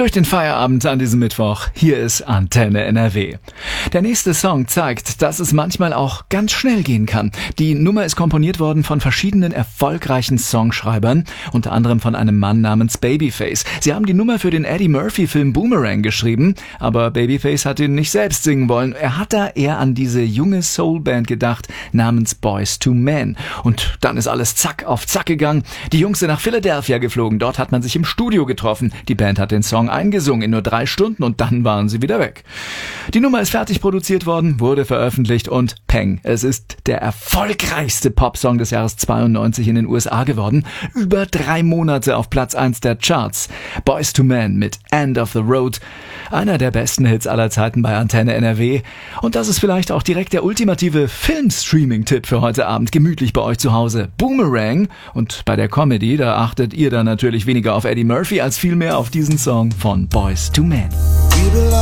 Durch den Feierabend an diesem Mittwoch. Hier ist Antenne NRW. Der nächste Song zeigt, dass es manchmal auch ganz schnell gehen kann. Die Nummer ist komponiert worden von verschiedenen erfolgreichen Songschreibern, unter anderem von einem Mann namens Babyface. Sie haben die Nummer für den Eddie Murphy-Film Boomerang geschrieben, aber Babyface hat ihn nicht selbst singen wollen. Er hat da eher an diese junge Soulband gedacht, namens Boyz II Men. Und dann ist alles zack auf zack gegangen. Die Jungs sind nach Philadelphia geflogen. Dort hat man sich im Studio getroffen. Die Band hat den Song eingesungen in nur 3 Stunden und dann waren sie wieder weg. Die Nummer ist fertig produziert worden, wurde veröffentlicht und peng, es ist der erfolgreichste Popsong des Jahres 92 in den USA geworden. Über 3 Monate auf Platz 1 der Charts. Boyz II Men mit End of the Road. Einer der besten Hits aller Zeiten bei Antenne NRW. Und das ist vielleicht auch direkt der ultimative Filmstreaming-Tipp für heute Abend. Gemütlich bei euch zu Hause. Boomerang. Und bei der Comedy, da achtet ihr dann natürlich weniger auf Eddie Murphy als vielmehr auf diesen Song von Boyz II Men.